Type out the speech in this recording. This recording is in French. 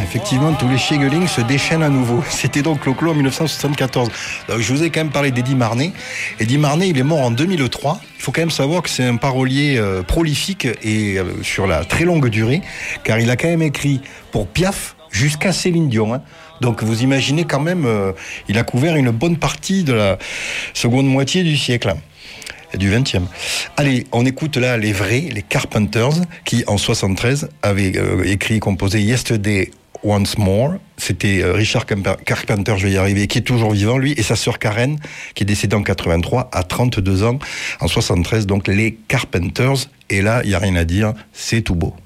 effectivement, tous les Schiegeling se déchaînent à nouveau. C'était donc Clo-Clo en 1974. Donc, je vous ai quand même parlé d'Eddie Marnay. Eddie Marnay, il est mort en 2003. Il faut quand même savoir que c'est un parolier prolifique et sur la très longue durée, car il a quand même écrit pour Piaf jusqu'à Céline Dion. Hein. Donc vous imaginez quand même, il a couvert une bonne partie de la seconde moitié du siècle. Du 20e. Allez, on écoute là les vrais, les Carpenters, qui en 73 avaient écrit et composé Yesterday Once More. C'était Richard Carpenter, je vais y arriver, qui est toujours vivant, lui, et sa sœur Karen, qui est décédée en 83, à 32 ans, en 73, donc les Carpenters. Et là, il n'y a rien à dire, c'est tout beau.